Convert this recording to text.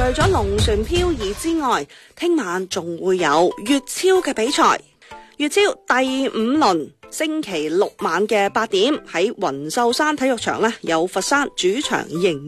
咗龍船漂移之外，聽晚仲會有粵超嘅比賽。粵超第5輪星期六晚嘅8點喺雲秀山體育場呢，有佛山主場迎